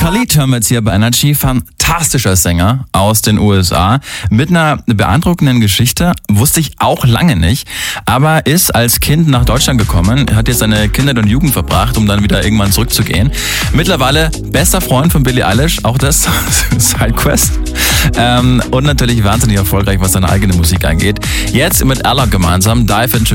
Khalid hören wir jetzt hier bei Energy. Fantastischer Sänger aus den USA mit einer beeindruckenden Geschichte. Wusste ich auch lange nicht, aber ist als Kind nach Deutschland gekommen, hat jetzt seine Kindheit und Jugend verbracht, um dann wieder irgendwann zurückzugehen. Mittlerweile bester Freund von Billie Eilish, auch das Sidequest. Und natürlich wahnsinnig erfolgreich, was seine eigene Musik angeht. Jetzt mit Alok gemeinsam, Dive Into